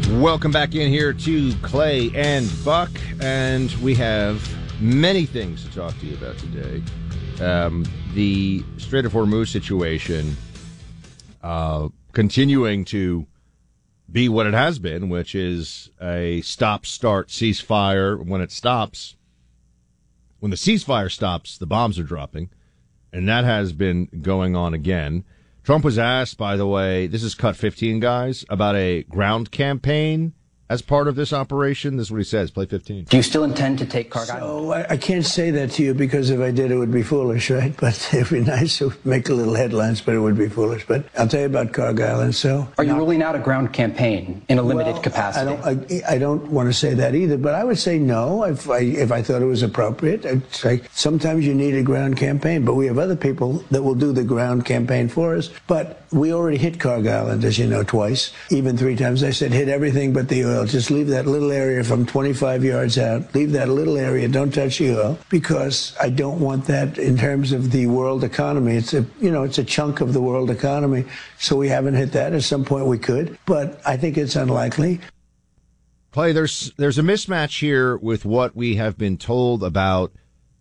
Welcome back in here to Clay and Buck, and we have many things to talk to you about today. The Strait of Hormuz situation continuing to be what it has been, which is a stop-start ceasefire. When it stops, when the ceasefire stops, the bombs are dropping, and that has been going on again. Trump was asked, by the way, this is Cut 15, guys, about a ground campaign as part of this operation. This is what he says. Play 15. Do you still intend to take Khark Island? So I can't say that to you because if I did, it would be foolish, right? But it'd be nice to make a little headlines, but it would be foolish. But I'll tell you about Khark Island. So, are you ruling out a ground campaign in a limited capacity? I don't want to say that either, but I would say no if I thought it was appropriate. I'd say sometimes you need a ground campaign, but we have other people that will do the ground campaign for us. But we already hit Khark Island, as you know, twice, even 3 times. I said hit everything but the oil. Just leave that little area from 25 yards out. Leave that little area. Don't touch the oil, because I don't want that in terms of the world economy. It's a chunk of the world economy. So we haven't hit that. At some point we could, but I think it's unlikely. Clay, there's a mismatch here with what we have been told about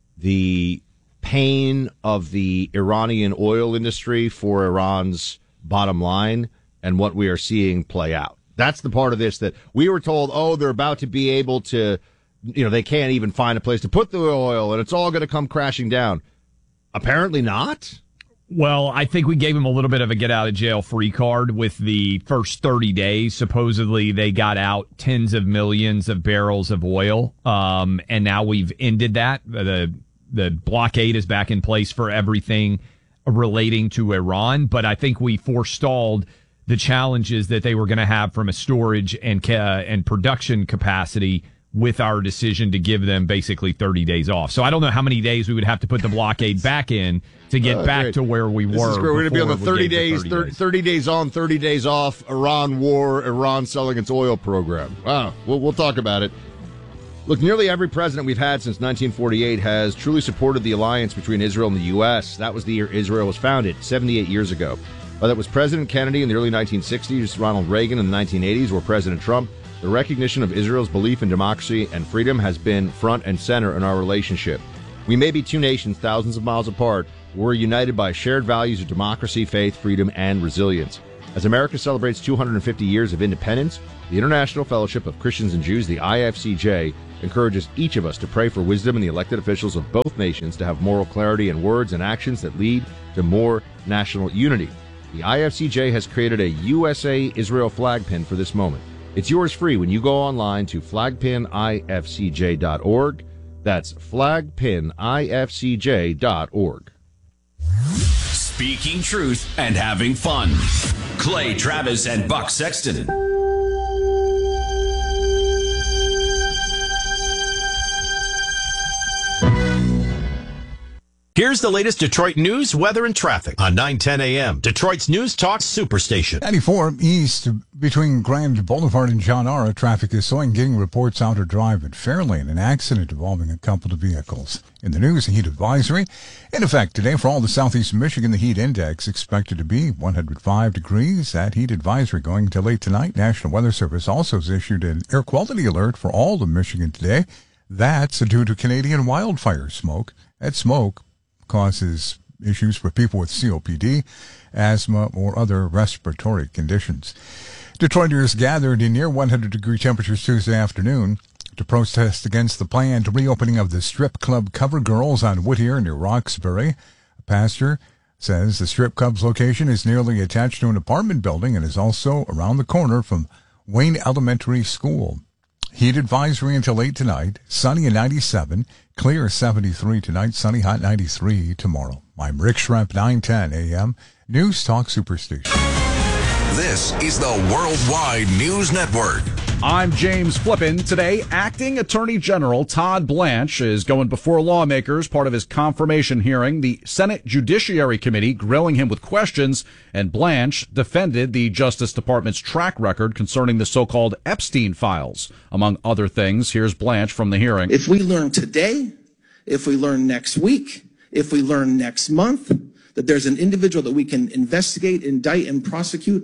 the pain of the Iranian oil industry for Iran's bottom line and what we are seeing play out. That's the part of this that we were told, they're about to be able to, they can't even find a place to put the oil and it's all going to come crashing down. Apparently not. Well, I think we gave them a little bit of a get-out-of-jail-free card with the first 30 days. Supposedly, they got out tens of millions of barrels of oil, and now we've ended that. The blockade is back in place for everything relating to Iran, but I think we forestalled the challenges that they were going to have from a storage and production capacity with our decision to give them basically 30 days off. So I don't know how many days we would have to put the blockade back in to get back to where we were. We're going to be on the 30 days, 30 days on, 30 days off, Iran war, Iran selling its oil program. Wow, we'll talk about it. Look, nearly every president we've had since 1948 has truly supported the alliance between Israel and the U.S. That was the year Israel was founded, 78 years ago. Whether it was President Kennedy in the early 1960s, Ronald Reagan in the 1980s, or President Trump, the recognition of Israel's belief in democracy and freedom has been front and center in our relationship. We may be two nations thousands of miles apart, but we're united by shared values of democracy, faith, freedom, and resilience. As America celebrates 250 years of independence, the International Fellowship of Christians and Jews, the IFCJ, encourages each of us to pray for wisdom in the elected officials of both nations to have moral clarity in words and actions that lead to more national unity. The IFCJ has created a USA-Israel flag pin for this moment. It's yours free when you go online to flagpinifcj.org. That's flagpinifcj.org. Speaking truth and having fun. Clay Travis and Buck Sexton. Here's the latest Detroit news, weather, and traffic on 9:10 a.m. Detroit's News Talk Superstation. 94 east between Grand Boulevard and John Ara. Traffic is slowing. Getting reports Outer Drive at Fairlane, an accident involving a couple of vehicles. In the news, a heat advisory in effect today for all the southeast Michigan. The heat index expected to be 105 degrees. That heat advisory going until late tonight. National Weather Service also has issued an air quality alert for all of Michigan today. That's due to Canadian wildfire smoke. That smoke causes issues for people with COPD, asthma, or other respiratory conditions. Detroiters gathered in near 100-degree temperatures Tuesday afternoon to protest against the planned reopening of the strip club Cover Girls on Whittier near Roxbury. A pastor says the strip club's location is nearly attached to an apartment building and is also around the corner from Wayne Elementary School. Heat advisory until late tonight. Sunny at 97. Clear 73 tonight. Sunny hot 93 tomorrow. I'm Rick Schremp, 9:10 a.m. News Talk Superstation. This is the Worldwide News Network. I'm James Flippin. Today, Acting Attorney General Todd Blanche is going before lawmakers, part of his confirmation hearing. The Senate Judiciary Committee grilling him with questions, and Blanche defended the Justice Department's track record concerning the so-called Epstein files. Among other things, here's Blanche from the hearing. If we learn today, if we learn next week, if we learn next month, that there's an individual that we can investigate, indict, and prosecute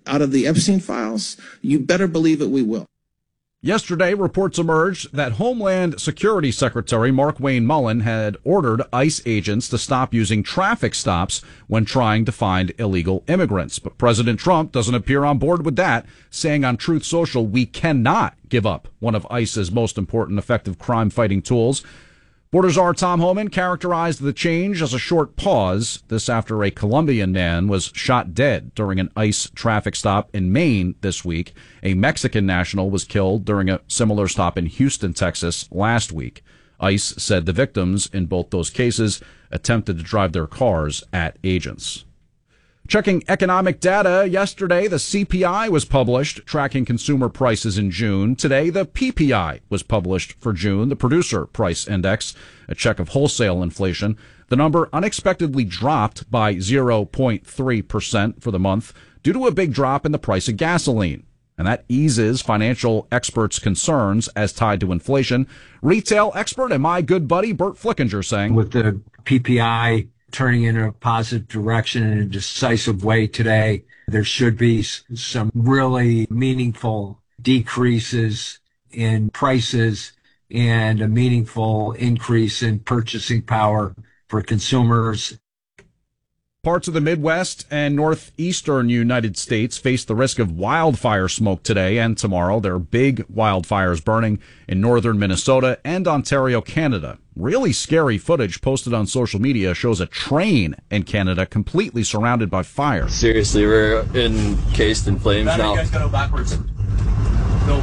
out of the Epstein files, you better believe it we will. Yesterday, reports emerged that Homeland Security Secretary Markwayne Mullin had ordered ICE agents to stop using traffic stops when trying to find illegal immigrants. But President Trump doesn't appear on board with that, saying on Truth Social, we cannot give up one of ICE's most important effective crime-fighting tools. Border Czar Tom Homan characterized the change as a short pause. This after a Colombian man was shot dead during an ICE traffic stop in Maine this week. A Mexican national was killed during a similar stop in Houston, Texas last week. ICE said the victims in both those cases attempted to drive their cars at agents. Checking economic data, yesterday the CPI was published, tracking consumer prices in June. Today the PPI was published for June, the Producer Price Index, a check of wholesale inflation. The number unexpectedly dropped by 0.3% for the month due to a big drop in the price of gasoline. And that eases financial experts' concerns as tied to inflation. Retail expert and my good buddy Bert Flickinger saying, with the PPI turning in a positive direction in a decisive way today, there should be some really meaningful decreases in prices and a meaningful increase in purchasing power for consumers. Parts of the Midwest and northeastern United States face the risk of wildfire smoke today and tomorrow. There are big wildfires burning in northern Minnesota and Ontario, Canada. Really scary footage posted on social media shows a train in Canada completely surrounded by fire. Seriously, we're encased in flames now. You guys gotta go backwards. Go.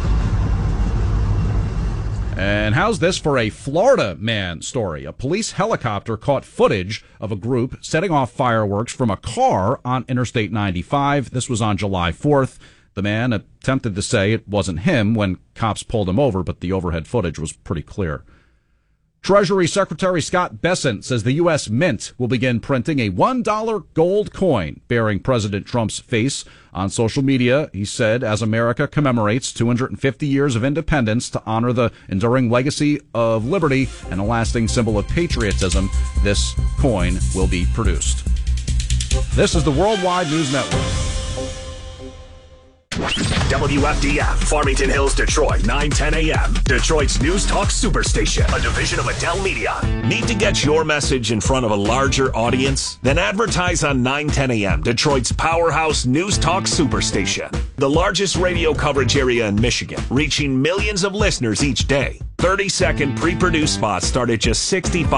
And how's this for a Florida man story? A police helicopter caught footage of a group setting off fireworks from a car on Interstate 95. This was on July 4th. The man attempted to say it wasn't him when cops pulled him over, but the overhead footage was pretty clear. Treasury Secretary Scott Bessent says the U.S. Mint will begin printing a $1 gold coin bearing President Trump's face. On social media, he said, as America commemorates 250 years of independence to honor the enduring legacy of liberty and a lasting symbol of patriotism, this coin will be produced. This is the Worldwide News Network. WFDF, Farmington Hills, Detroit, 9:10 a.m. Detroit's News Talk Superstation, a division of Adele Media. Need to get your message in front of a larger audience? Then advertise on 9:10 a.m. Detroit's powerhouse News Talk Superstation, the largest radio coverage area in Michigan, reaching millions of listeners each day. 30-second pre-produced spots start at just $65.